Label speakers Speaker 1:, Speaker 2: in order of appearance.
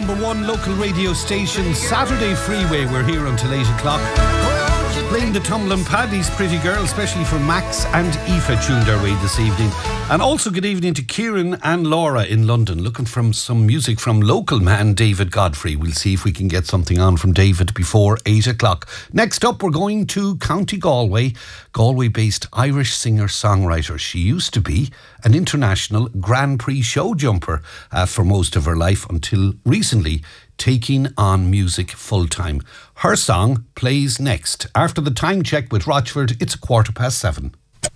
Speaker 1: number one local radio station, Saturday Freeway. We're here until 8 o'clock. Playing the Tumbling Paddy's Pretty Girl, especially for Max and Aoife tuned our way this evening. And also good evening to Kieran and Laura in London, looking for some music from local man David Godfrey. We'll see if we can get something on from David before 8 o'clock. Next up, we're going to County Galway. Galway-based Irish singer-songwriter. She used to be an international Grand Prix show jumper for most of her life until recently, taking on music full-time. Her song plays next. After the time check with Rochford, it's 7:15.